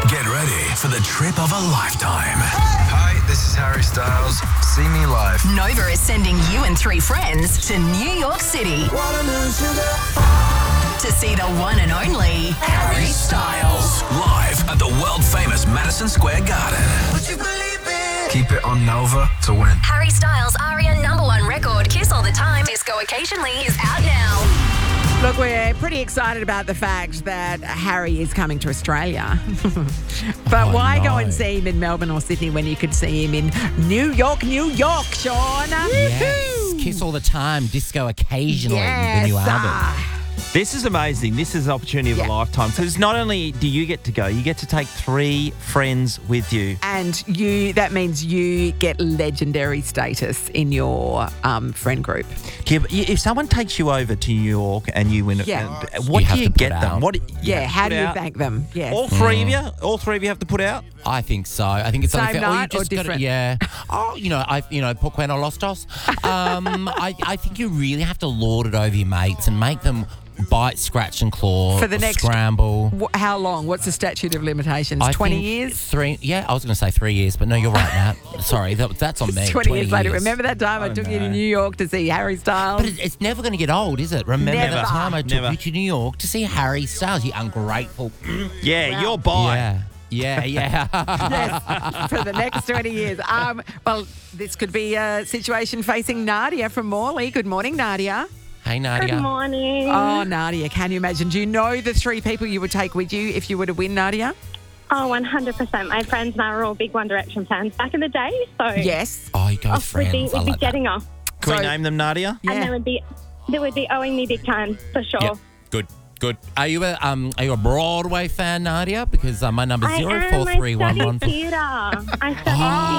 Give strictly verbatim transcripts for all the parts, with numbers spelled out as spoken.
Get ready for the trip of a lifetime. Hi, this is Harry Styles. See me live. Nova is sending you and three friends to New York City to see the one and only Harry Styles. Live at the world-famous Madison Square Garden. Would you believe it? Keep it on Nova to win. Harry Styles' Aria number one record, Kiss All the Time, Disco Occasionally, is out now. Look, we're pretty excited about the fact that Harry is coming to Australia. But Oh, why no. go and see him in Melbourne or Sydney when you could see him in New York, New York, Sean? Yes. Kiss All the Time, Disco Occasionally, Yes. the new album. ah. This is amazing. This is an opportunity of Yeah. a lifetime. Because not only do you get to go, you get to take three friends with you. And you that means you get legendary status in your um, friend group. Yeah, but If someone takes you over to New York and you win it, Yeah. uh, what You do have you to put get them? out. What? you Yeah, have to how put do you out? thank them? Yes. All three of you? All three of you have to put out? I think so. I think it's Same something fair. night you or just gotta- different? yeah. Oh, you know, I you know, por qué no los dos? Um, I, I think you really have to lord it over your mates and make them bite, scratch, and claw. For the next- scramble. Wh- How long? What's the statute of limitations? I twenty think years? Three. Yeah, I was going to say three years, but no, you're right, Matt. Sorry, that, that's on me. twenty, years later. Remember that time I, I took you to know. New York to see Harry Styles? But it, it's never going to get old, is it? Remember Never. that time I took Never. you to New York to see Harry Styles? You ungrateful. Yeah, you're by. Yeah. Yeah, yeah. Yes, for the next twenty years. Um, well, this could be a situation facing Nadia from Morley. Good morning, Nadia. Hey, Nadia. Good morning. Oh, Nadia, can you imagine? Do you know the three people you would take with you if you were to win, Nadia? Oh, one hundred percent. My friends and I were all big One Direction fans back in the day. So Yes. Oh, you go with off we'd be, friends. I we'd be like that. getting off. Can we So- name them, Nadia? Yeah. And they would be they would be owing me big time, for sure. Yep. Good. Good. Are you a um are you a Broadway fan, Nadia? Because uh, my number I zero am. four three I one studied one. theatre. I studied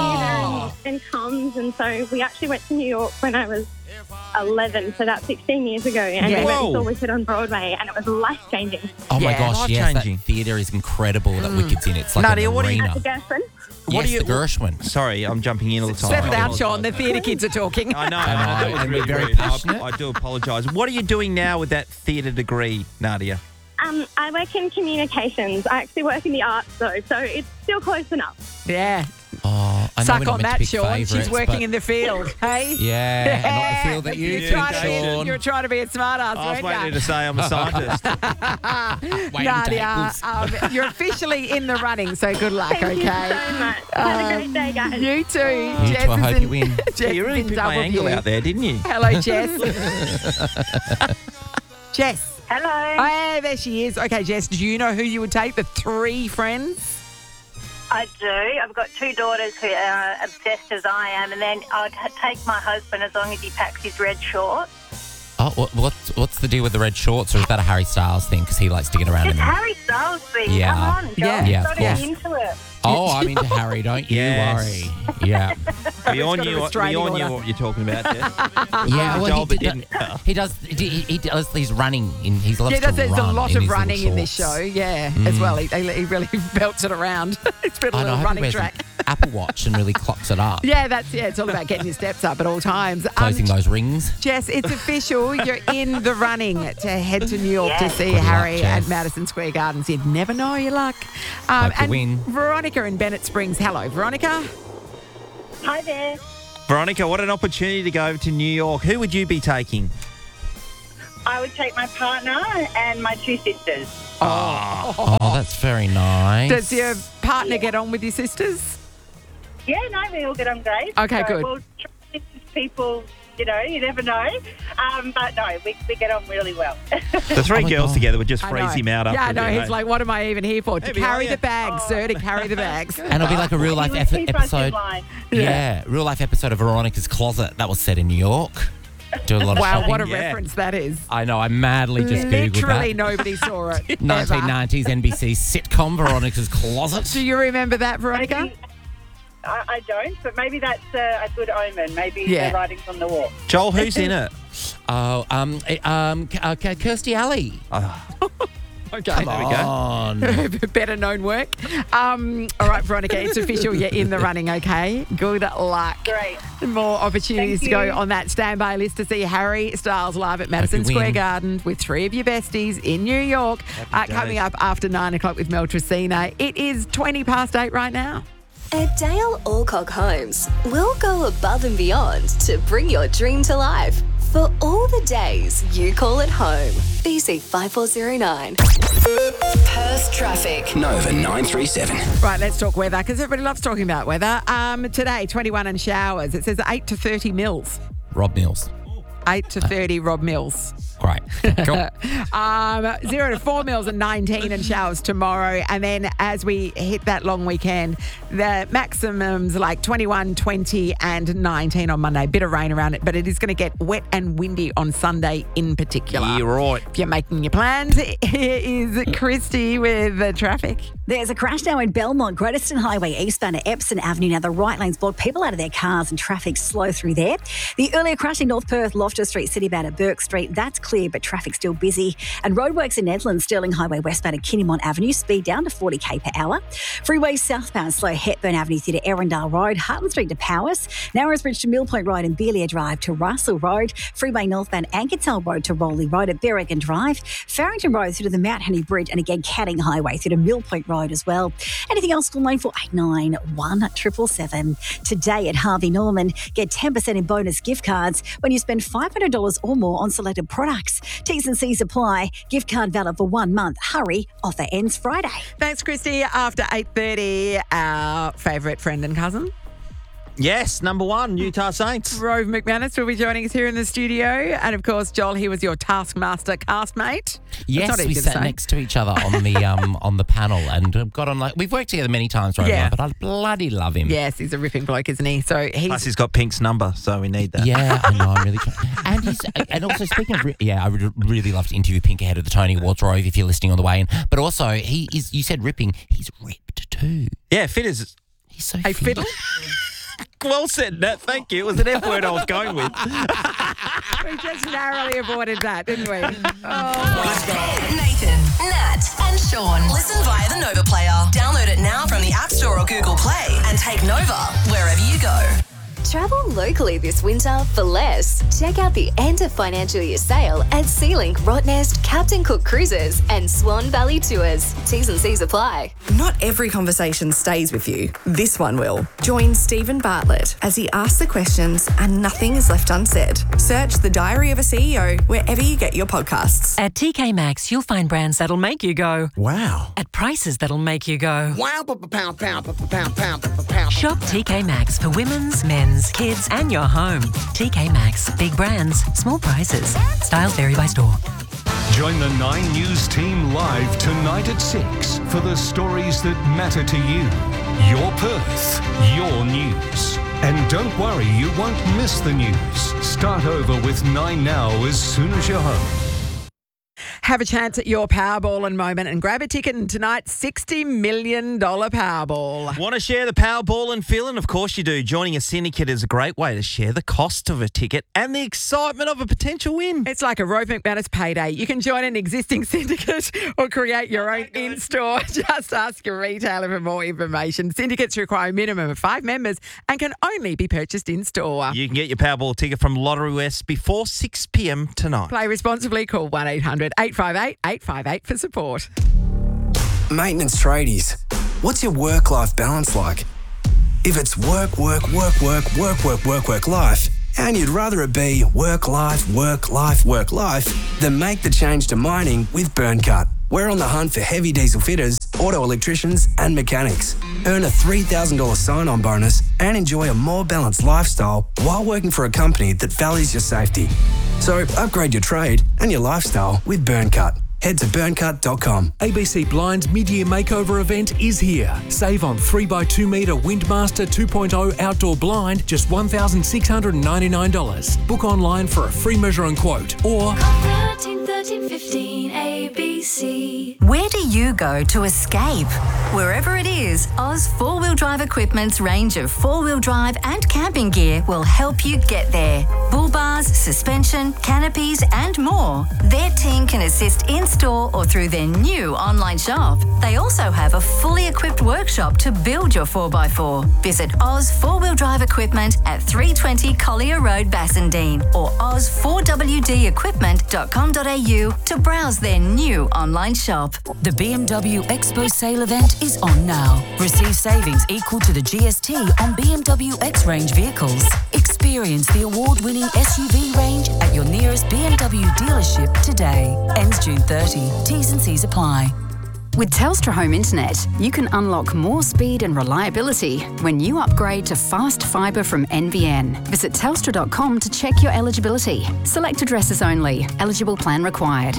Oh. theatre and, and comms, and so we actually went to New York when I was eleven, so that's sixteen years ago, and Yeah. we went Whoa. and saw Wicked on Broadway, and it was life-changing. Oh my Yeah. gosh, yes, that Life-changing. theatre is incredible. That Wicked's in. It's like Nadia, an what do you- arena. The girlfriend. What yes, do you- the Gershwin. Sorry, I'm jumping in all the time. Settle down, Sean. The theatre kids are talking. I know. I know, that was and really we're very rude. I- passionate. I, do apologise. What are you doing now with that theatre degree, Nadia? Um, I work in communications. I actually work in the arts, though, so it's still close enough. Yeah. Oh, I know Suck we're not on meant to that, pick Sean. She's favourites, working but- in the field. Hey? Yeah, and not the field that you You're think, trying to be, Sean. You're trying to be a smart ass, I was weren't waiting you? to say I'm a scientist. Waiting Nadia, tables. um, you're officially in the running, so good luck, Thank okay? you so much. Have a great day, guys. You too. You Jess too, I is hope in, you win. Jess Yeah, you is really in put my double angle view. out there, didn't you? Hello, Jess. Jess. Hello. Oh, there she is. Okay, Jess, do you know who you would take? The three friends? I do. I've got two daughters who are obsessed as I am, and then I'd t- take my husband as long as he packs his red shorts. Oh, what, what's what's the deal with the red shorts, or is that a Harry Styles thing? Because he likes to get around in It's them. Harry Styles thing. Yeah. Come on, Yeah. Joel. Yeah, You've of got to get course. into it. Oh, I'm into Harry. Don't you Yes. worry. Yeah, We all got a knew, what, we restraining all knew order. what you're talking about, Jess. yeah. Well, Joel, he, but did, didn't. he does. He, he does. He's running. In, he loves Yeah, to there's, there's a run lot in of his little running in this shorts. show, yeah, as well. He, he really belts it around. It's been a I know. I little hope he running wears an track. Apple Watch and really clocks it up. Yeah, that's yeah. It's all about getting your steps up at all times. Um, Closing those rings. Jess, it's official. You're in the running to head to New York to see Good luck, Harry at Jess. Madison Square Gardens. You'd never know your luck. Um, Hope you and win. Veronica in Bennett Springs. Hello, Veronica. Hi there. Veronica, what an opportunity to go over to New York. Who would you be taking? I would take my partner and my two sisters. Oh, that's very nice. Does your partner get on with your sisters? Yeah, no, we all get on great. Okay, so good. We'll try to people, you know, you never know. Um, but no, we, we get on really well. The three Oh my girls God. together would just I freeze know. him out. Yeah, I after know. a bit, He's eh? like, what am I even here for? To Maybe, carry are the you? bags, sir, to carry the bags. And it'll be like a real life He ep- would keep us in episode. line. Yeah, real life episode of Veronica's Closet that was set in New York. Do a lot of Wow, shopping. what a Yeah. reference that is. I know. I madly just googled Literally that. nobody saw it. ever. nineteen nineties N B C sitcom Veronica's Closet. Do you remember that, Veronica? Maybe- I, I don't, but maybe that's a, a good omen. Maybe Yeah. the writing's on the wall. Joel, who's in it? Oh, um, eh, um, K- uh, K- Kirstie Alley. Okay, Come on. better known work. Um, all right, Veronica, it's official. You're in the running, okay? Good luck. Great. More opportunities Thank to go you. on that standby list to see Harry Styles live at Madison you Square win. Garden with three of your besties in New York. Uh, coming up after nine o'clock with Mel Tracina. It is twenty past eight right now. At Dale Alcock Homes, we'll go above and beyond to bring your dream to life. For all the days you call it home. B C five four zero nine. Perth traffic. Nova nine three seven. Right, let's talk weather because everybody loves talking about weather. Um, today, twenty-one and showers. It says eight to thirty mils. Rob Mills. eight to thirty Rob Mills. Great. Cool. Um, zero to four mils and nineteen and showers tomorrow. And then as we hit that long weekend, the maximums like twenty-one, twenty and nineteen on Monday. Bit of rain around it, but it is going to get wet and windy on Sunday in particular. You're right. If you're making your plans, here is Christy with the traffic. There's a crash now in Belmont, Great Eastern Highway eastbound at Epsom Avenue. Now the right lane's blocked. People out of their cars and traffic slow through there. The earlier crash in North Perth, Loftus Street, Citybound at Burke Street. That's clear, but traffic's still busy. And roadworks in Nedlands, Stirling Highway westbound at Kinnymont Avenue. Speed down to forty k per hour. Freeway southbound, slow Hepburn Avenue through to Erindale Road. Hartland Street to Powys. Narrows Bridge to Mill Point Road and Beeliar Drive to Russell Road. Freeway northbound Ankertel Road to Rowley Road at Berrigan Drive. Farrington Road through to the Mount Henry Bridge and again Canning Highway through to Mill Point Road as well. Anything else, call nine four eight nine, one seven seven seven. Today at Harvey Norman, get ten percent in bonus gift cards when you spend five hundred dollars or more on selected products. T's and C's apply. Gift card valid for one month. Hurry, offer ends Friday. Thanks, Christy. After eight thirty, our favourite friend and cousin, Yes, number one, Utah Saints. Rove McManus, will be joining us here in the studio. And of course, Joel, he was your Taskmaster castmate. Yes, That's not we easy to sat say. next to each other on the um on the panel and got on like we've worked together many times, right? Yeah. But I bloody love him. Yes, he's a ripping bloke, isn't he? So he's Plus, he's got Pink's number, so we need that. Yeah, I know. I'm really trying. And he's and also speaking of ri- yeah, I would really love to interview Pink ahead of the Tony Awards, Rove, if you're listening on the way in. But also, he is. You said ripping. He's ripped too. Yeah, fit is. He's so a fit. fiddle. Well said, Nat. Thank you. It was an F word I was going with. We just narrowly avoided that, didn't we? Nathan, Nat, and Sean. Listen via the Nova Player. Download it now from the App Store or Google Play and take Nova wherever you go. Travel locally this winter for less. Check out the end of financial year sale at Sea-Link, Rottnest, Captain Cook Cruises and Swan Valley Tours. T's and C's apply. Not every conversation stays with you. This one will. Join Stephen Bartlett as he asks the questions and nothing is left unsaid. Search The Diary of a C E O wherever you get your podcasts. At T K Maxx, you'll find brands that'll make you go, wow. At prices that'll make you go, wow. Pound, pound, pound, pound, pound. Shop T K Maxx for women's, men's, kids, and your home. T K Maxx. Big brands, small prices. Styles vary by store. Join the Nine News team live tonight at six for the stories that matter to you. Your Perth, your news. And don't worry, you won't miss the news. Start over with Nine Now as soon as you're home. Have a chance at your Powerball and moment and grab a ticket in tonight's sixty million dollars Powerball. Want to share the Powerball and feeling? Of course you do. Joining a syndicate is a great way to share the cost of a ticket and the excitement of a potential win. It's like a Rove McManus payday. You can join an existing syndicate or create your own in-store. Just ask your retailer for more information. Syndicates require a minimum of five members and can only be purchased in-store. You can get your Powerball ticket from Lottery West before six p.m. tonight. Play responsibly. Call one eight hundred eight five eight eight five eight for support. Maintenance tradies, what's your work-life balance like? If it's work, work, work, work, work, work, work, work, life, and you'd rather it be work, life, work, life, work, life, then make the change to mining with BurnCut. We're on the hunt for heavy diesel fitters, auto electricians, and mechanics. Earn a three thousand dollars sign-on bonus and enjoy a more balanced lifestyle while working for a company that values your safety. So upgrade your trade and your lifestyle with BurnCut. Head to burn cut dot com. A B C Blind's mid-year makeover event is here. Save on three by two metre Windmaster two point oh outdoor blind, just one thousand six hundred ninety-nine dollars. Book online for a free measure and quote or thirteen fifteen A B C. Where do you go to escape? Wherever it is, Oz Four Wheel Drive Equipment's range of four-wheel drive and camping gear will help you get there. Bull bars, suspension, canopies and more. Their team can assist in-store or through their new online shop. They also have a fully equipped workshop to build your four by four. Visit Oz Four Wheel Drive Equipment at three twenty Collier Road, Bassendean or oz four w d equipment dot com dot a u to browse their new online shop. The B M W Expo sale event is on now. Receive savings equal to the G S T on B M W X-Range vehicles. Experience the award-winning S U V range at your nearest B M W dealership today. Ends June thirtieth. T's and C's apply. With Telstra Home Internet, you can unlock more speed and reliability when you upgrade to fast fibre from N B N. Visit telstra dot com to check your eligibility. Select addresses only. Eligible plan required.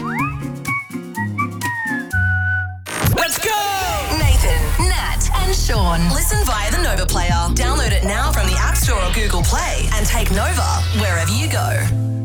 Let's go! Nathan, Nat, and Sean. Listen via the Nova Player. Download it now from the App Store or Google Play and take Nova wherever you go.